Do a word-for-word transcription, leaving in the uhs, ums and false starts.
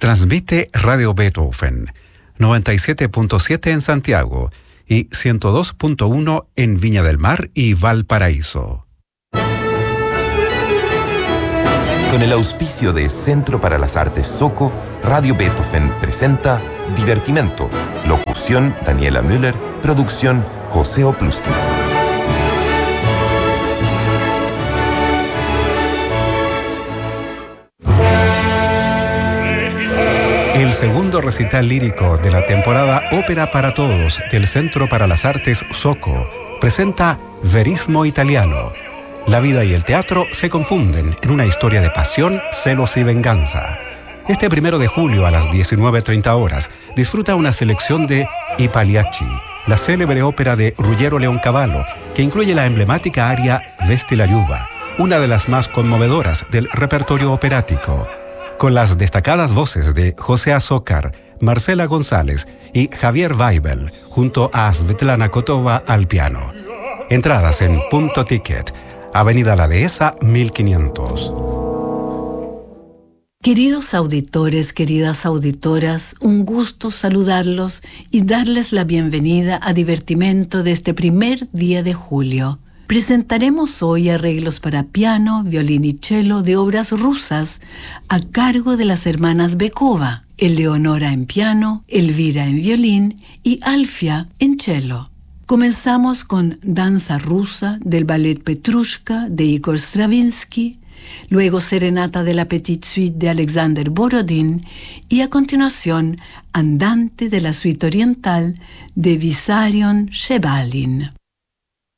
Transmite Radio Beethoven, noventa y siete punto siete en Santiago y ciento dos punto uno en Viña del Mar y Valparaíso. Con el auspicio de Centro para las Artes Soco, Radio Beethoven presenta Divertimento. Locución Daniela Müller, producción José Oplusky. El segundo recital lírico de la temporada Ópera para Todos del Centro para las Artes Soco presenta Verismo Italiano. La vida y el teatro se confunden en una historia de pasión, celos y venganza. Este primero de julio a las diecinueve treinta horas disfruta una selección de I Pagliacci, la célebre ópera de Ruggero Leoncavallo, que incluye la emblemática aria Vesti la Giuba, una de las más conmovedoras del repertorio operático, con las destacadas voces de José Azócar, Marcela González y Javier Weibel, junto a Svetlana Kotova al piano. Entradas en Punto Ticket, Avenida La Dehesa, mil quinientos. Queridos auditores, queridas auditoras, un gusto saludarlos y darles la bienvenida a Divertimento de este primer día de julio. Presentaremos hoy arreglos para piano, violín y cello de obras rusas a cargo de las hermanas Bekova, Eleonora en piano, Elvira en violín y Alfia en cello. Comenzamos con Danza rusa del ballet Petrushka de Igor Stravinsky, luego Serenata de la Petite Suite de Alexander Borodin y a continuación Andante de la Suite Oriental de Vissarion Shebalin.